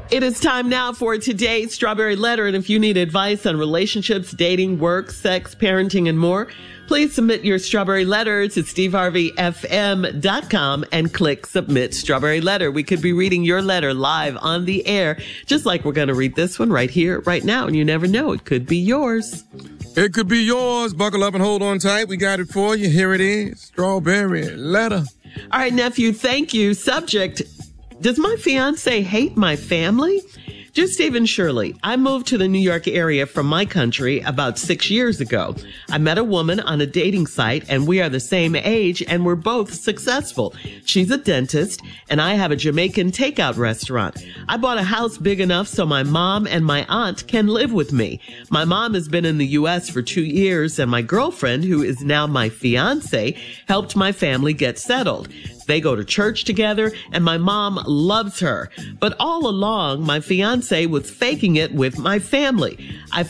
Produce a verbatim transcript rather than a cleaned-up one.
It is time now for today's Strawberry Letter. And if you need advice on relationships, dating, work, sex, parenting, and more, please submit your Strawberry Letter to steve harvey f m dot com and click Submit Strawberry Letter. We could be reading your letter live on the air, just like we're going to read this one right here, right now. And you never know, it could be yours. It could be yours. Buckle up and hold on tight. We got it for you. Here it is. Strawberry Letter. All right, nephew, thank you. Subject: does my fiance hate my family? Dear Stephen Shirley, I moved to the New York area from my country about six years ago. I met a woman on a dating site, and we are the same age, and we're both successful. She's a dentist, and I have a Jamaican takeout restaurant. I bought a house big enough so my mom and my aunt can live with me. My mom has been in the U S for two years, and my girlfriend, who is now my fiance, helped my family get settled. They go to church together, and my mom loves her. But all along, my fiance was faking it with my family. I